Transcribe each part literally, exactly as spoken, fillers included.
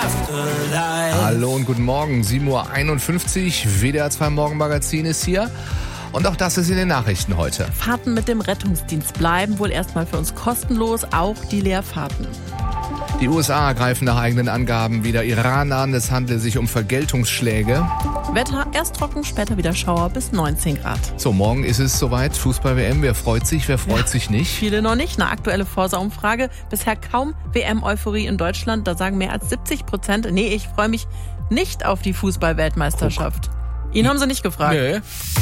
Hallo und guten Morgen, sieben Uhr einundfünfzig, W D R zwei Morgenmagazin ist hier. Und auch das ist in den Nachrichten heute. Fahrten mit dem Rettungsdienst bleiben wohl erstmal für uns kostenlos, auch die Leerfahrten. Die U S A greifen nach eigenen Angaben wieder Iran an. Es handelt sich um Vergeltungsschläge. Wetter, erst trocken, später wieder Schauer bis neunzehn Grad. So, morgen ist es soweit. Fußball-W M. Wer freut sich, wer freut ja, sich nicht? Viele noch nicht. Eine aktuelle Forsa-Umfrage. Bisher kaum W M-Euphorie in Deutschland. Da sagen mehr als siebzig Prozent, nee, ich freue mich nicht auf die Fußball-Weltmeisterschaft. Ihn haben sie nicht gefragt. Nee.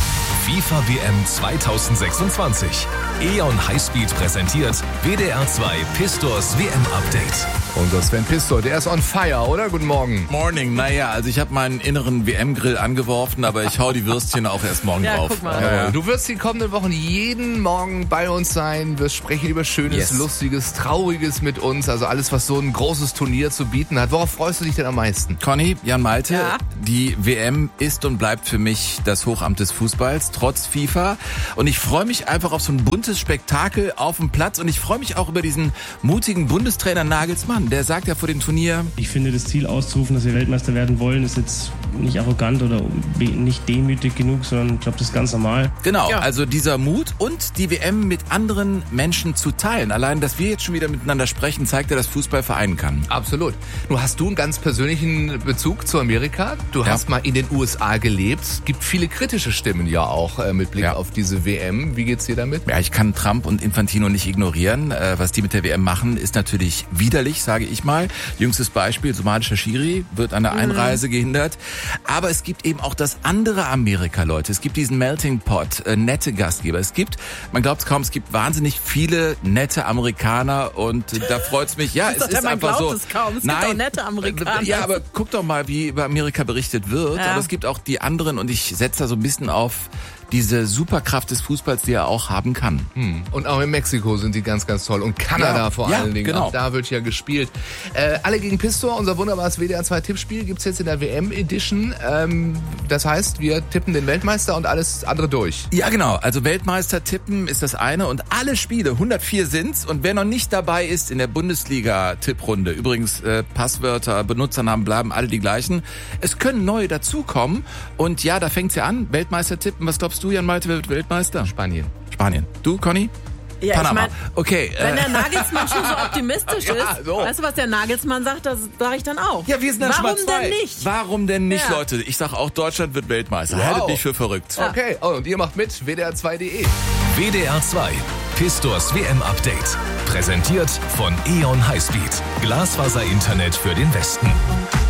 FIFA W M zweitausendsechsundzwanzig. E.ON Highspeed präsentiert W D R zwei Pistors W M-Update. Unser Sven Pistor, der ist on fire, oder? Guten Morgen. Morning, naja, also ich habe meinen inneren W M-Grill angeworfen, aber ich hau die Würstchen auch erst morgen ja, drauf. Guck mal. Ja, ja. Du wirst die kommenden Wochen jeden Morgen bei uns sein, wirst sprechen über Schönes, yes. Lustiges, Trauriges mit uns, also alles, was so ein großes Turnier zu bieten hat. Worauf freust du dich denn am meisten? Conny, Jan Malte, ja. Die W M ist und bleibt für mich das Hochamt des Fußballs, trotz FIFA. Und ich freue mich einfach auf so ein buntes Spektakel auf dem Platz und ich freue mich auch über diesen mutigen Bundestrainer Nagelsmann, der sagt ja vor dem Turnier: Ich finde, das Ziel auszurufen, dass wir Weltmeister werden wollen, ist jetzt nicht arrogant oder nicht demütig genug, sondern ich glaube, das ist ganz normal. Genau, ja. Also dieser Mut und die W M mit anderen Menschen zu teilen. Allein, dass wir jetzt schon wieder miteinander sprechen, zeigt ja, dass Fußball vereinen kann. Absolut. Nur hast du einen ganz persönlichen Bezug zu Amerika? Du hast ja. mal in den U S A gelebt. Es gibt viele kritische Stimmen ja auch äh, mit Blick ja. auf diese W M. Wie geht's dir damit? Ja, ich kann Trump und Infantino nicht ignorieren. Äh, was die mit der W M machen, ist natürlich widerlich, sage ich mal. Jüngstes Beispiel, somalischer Schiri wird an der Einreise mhm. gehindert. Aber es gibt eben auch das andere Amerika, Leute. Es gibt diesen Melting Pot, äh, nette Gastgeber. Es gibt, man glaubt es kaum, es gibt wahnsinnig viele nette Amerikaner und äh, da freut's mich. Ja, es ist man einfach glaubt so. Es kaum. Es Nein, gibt auch nette Amerikaner. Ja, aber guck doch mal, wie über Amerika berichtet wird. Ja. Aber es gibt auch die anderen und ich setze da so ein bisschen auf diese Superkraft des Fußballs, die er auch haben kann. Hm. Und auch in Mexiko sind die ganz, ganz toll. Und Kanada ja, vor ja, allen Dingen. Genau. Auch da wird ja gespielt. Äh, alle gegen Pistor, unser wunderbares W D R zwei Tippspiel, gibt's jetzt in der W M-Edition. Ähm, das heißt, wir tippen den Weltmeister und alles andere durch. Ja, genau. Also Weltmeister tippen ist das eine und alle Spiele, hundertvier sind's. Und wer noch nicht dabei ist in der Bundesliga-Tipprunde, übrigens äh, Passwörter, Benutzernamen bleiben alle die gleichen. Es können neue dazukommen. Und ja, da fängt's ja an. Weltmeister tippen. Was glaubst du, Jan Malte, wird Weltmeister? Spanien. Spanien. Du, Conny? Ja, Panama. Ich mein, okay. Wenn der Nagelsmann schon so optimistisch ja, ist, so. weißt du, was der Nagelsmann sagt, das sage ich dann auch. Ja, wir sind dann Warum schon mal zwei. denn nicht? Warum denn nicht, Ja. Leute? Ich sag auch, Deutschland wird Weltmeister. Wow. Haltet mich für verrückt. Ja. Okay, oh, und ihr macht mit, W D R zwei punkt de. W D R zwei Pistors W M-Update. Präsentiert von E.ON Highspeed. Glasfaser-Internet für den Westen.